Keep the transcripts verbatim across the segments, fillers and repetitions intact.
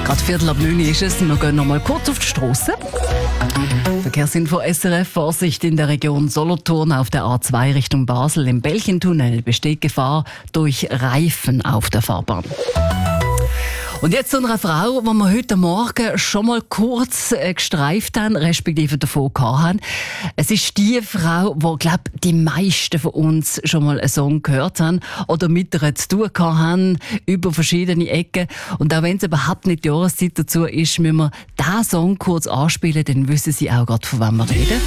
Gerade Viertel ab neun ist es. Wir gehen noch mal kurz auf die Strasse. Verkehrsinfo S R F. Vorsicht in der Region Solothurn auf der A zwei Richtung Basel. Im Belchentunnel besteht Gefahr durch Reifen auf der Fahrbahn. Und jetzt zu einer Frau, die wir heute Morgen schon mal kurz äh, gestreift haben, respektive davon gehabt haben. Es ist die Frau, die, glaube ich, die meisten von uns schon mal einen Song gehört haben oder mit ihr zu tun gehabt haben, über verschiedene Ecken. Und auch wenn es überhaupt nicht die Jahreszeit dazu ist, müssen wir diesen Song kurz anspielen, dann wissen Sie auch gerade, von wem wir reden.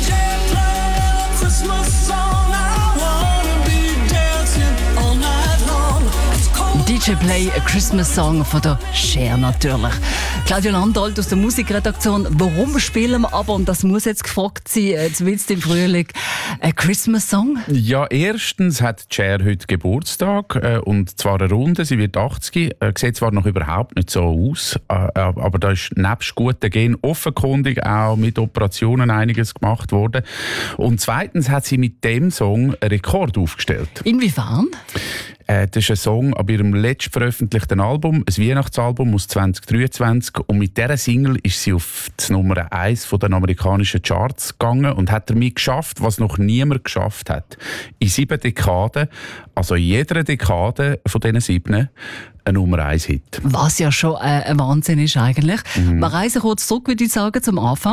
D J Play, a Christmas Song von der Cher natürlich. Claudia Landolt aus der Musikredaktion. Warum spielen wir aber, und das muss jetzt gefragt sein, jetzt willst du im Frühling, ein Christmas Song? Ja, erstens hat Cher heute Geburtstag, äh, und zwar eine Runde, sie wird achtzig. Äh, sieht zwar noch überhaupt nicht so aus, äh, aber da ist nebst guten Gen offenkundig auch mit Operationen einiges gemacht worden. Und zweitens hat sie mit dem Song einen Rekord aufgestellt. Inwiefern? Das ist ein Song ab ihrem letzt veröffentlichten Album, ein Weihnachtsalbum aus zwanzig dreiundzwanzig. Und mit dieser Single ist sie auf die Nummer eins von den amerikanischen Charts gegangen und hat damit geschafft, was noch niemand geschafft hat. In sieben Dekaden, also in jeder Dekade von diesen sieben, ein Nummer eins Hit. Was ja schon äh, ein Wahnsinn ist eigentlich. Mhm. Wir reisen kurz zurück, würde ich sagen, zum Anfang.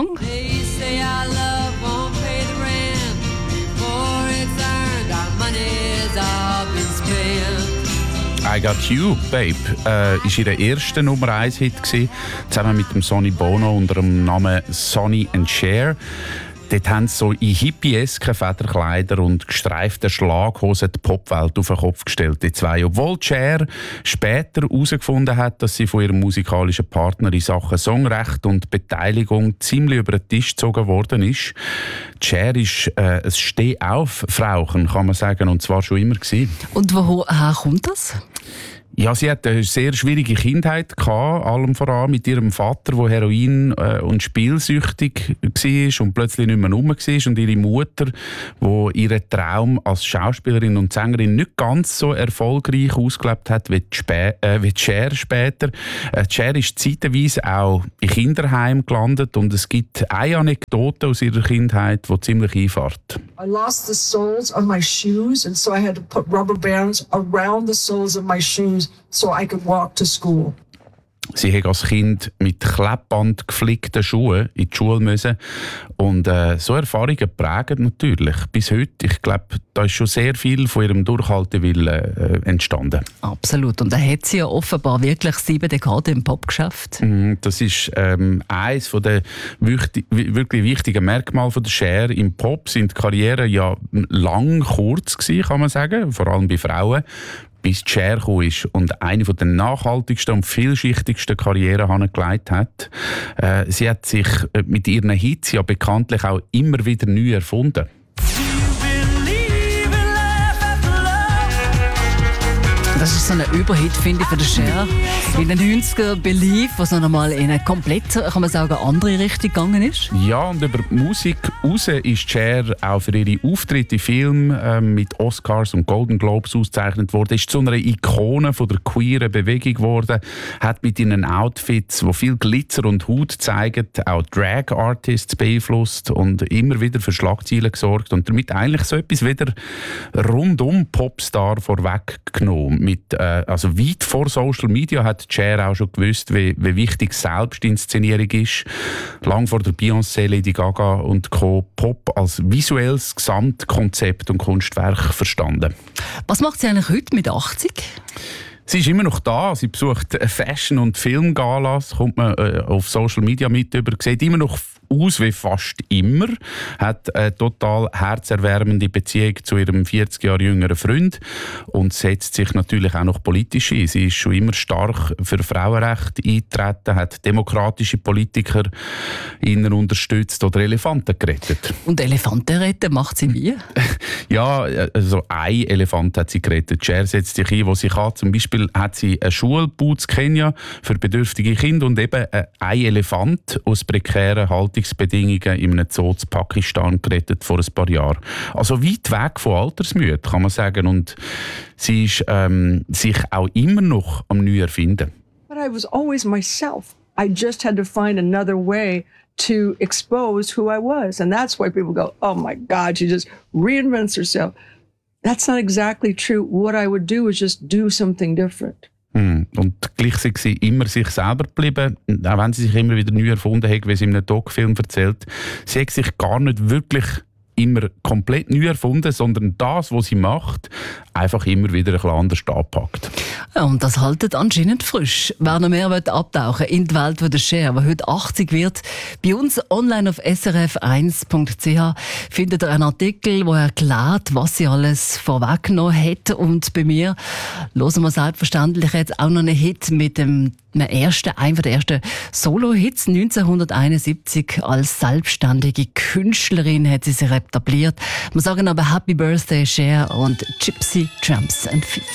I Got You, Babe, äh, ist ihre erste Nummer eins Hit gewesen, zusammen mit dem Sonny Bono unter dem Namen Sonny and Cher. Dort haben sie so in hippiesken Federkleider und gestreiften Schlaghosen die Popwelt auf den Kopf gestellt, die zwei. Obwohl Cher später herausgefunden hat, dass sie von ihrem musikalischen Partner in Sachen Songrecht und Beteiligung ziemlich über den Tisch gezogen worden ist. Cher ist äh, ein Steh-auf-Frauchen, kann man sagen, und zwar schon immer gewesen. Und woher kommt das? Ja, sie hatte eine sehr schwierige Kindheit gehabt, allem voran mit ihrem Vater, der Heroin- äh, und spielsüchtig war und plötzlich nicht mehr rum war, und ihre Mutter, die ihren Traum als Schauspielerin und Sängerin nicht ganz so erfolgreich ausgelebt hat wie die, Spä- äh, wie die Cher später. Äh, Cher ist zeitweise auch in Kinderheim gelandet, und es gibt eine Anekdote aus ihrer Kindheit, die ziemlich einfährt. I lost the soles of my shoes, and so I had to put rubber bands around the soles of my shoes so I could walk to school. Sie hat als Kind mit Klebband geflickten Schuhen in die Schule müssen. Und äh, so Erfahrungen prägen natürlich bis heute. Ich glaube, da ist schon sehr viel von ihrem Durchhaltewillen äh, entstanden. Absolut. Und da hat sie ja offenbar wirklich sieben Dekaden im Pop geschafft. Mhm, das ist ähm, eines der wichtig, wirklich wichtigen Merkmale von der Cher. Im Pop sind die Karrieren ja lang kurz gewesen, kann man sagen, vor allem bei Frauen, bis Cher gekommen ist und eine der nachhaltigsten und vielschichtigsten Karrieren hingelegt hat. Äh, sie hat sich mit ihren Hits ja bekanntlich auch immer wieder neu erfunden. Das ist so ein Überhit, finde ich, von der Cher. In den neunziger Believe, was noch einmal in eine komplett, kann man sagen, andere Richtung gegangen ist. Ja, und über die Musik raus ist Cher auch für ihre Auftritte in Filmen äh, mit Oscars und Golden Globes ausgezeichnet worden. Ist zu einer Ikone von der queeren Bewegung geworden. Hat mit ihren Outfits, die viel Glitzer und Haut zeigen, auch Drag-Artists beeinflusst und immer wieder für Schlagzeilen gesorgt und damit eigentlich so etwas wieder rundum Popstar vorweggenommen. Mit, äh, also weit vor Social Media hat Cher auch schon gewusst, wie, wie wichtig Selbstinszenierung ist. Lang vor der Beyoncé, Lady Gaga und Co. Pop als visuelles Gesamtkonzept und Kunstwerk verstanden. Was macht sie eigentlich heute mit achtzig? Sie ist immer noch da. Sie besucht Fashion- und Filmgalas, kommt man äh, auf Social Media mit über, sieht immer noch aus wie fast immer, hat eine total herzerwärmende Beziehung zu ihrem vierzig Jahre jüngeren Freund und setzt sich natürlich auch noch politisch ein. Sie ist schon immer stark für Frauenrechte eingetreten, hat demokratische Politiker innen unterstützt oder Elefanten gerettet. Und Elefanten retten macht sie wie? Ja, also ein Elefant hat sie gerettet. Cher setzt sich ein, wo sie kann. Zum Beispiel hat sie eine Schule gebaut in Kenia für bedürftige Kinder und eben ein Elefant aus prekären Haltungsbedingungen in einem Zoo in Pakistan gerettet vor ein paar Jahren. Also weit weg von Altersmüde, kann man sagen. Und sie ist ähm, sich auch immer noch am Neuerfinden. But I was always myself. I just had to find another way to expose who I was. And that's why people go, oh my God, she just reinvents herself. That's not exactly true. What I would do is just do something different. Mm. Und gleich sind sie immer sich selber geblieben, auch wenn sie sich immer wieder neu erfunden hat, wie sie in einem Doc-Film erzählt. Sie hat sich gar nicht wirklich immer komplett neu erfunden, sondern das, was sie macht, einfach immer wieder ein bisschen anders anpackt. Ja, und das haltet anscheinend frisch. Wer noch mehr abtauchen in die Welt von der Cher, die heute achtzig wird, bei uns online auf s r f eins punkt c h findet ihr einen Artikel, der erklärt, was sie alles vorweggenommen hat. Und bei mir hören wir selbstverständlich jetzt auch noch einen Hit mit dem einem ersten, einer der ersten Solo-Hits. neunzehnhunderteinundsiebzig als selbstständige Künstlerin hat sie sich etabliert. Wir sagen aber Happy Birthday Cher und Gypsy, Tramps and Thieves.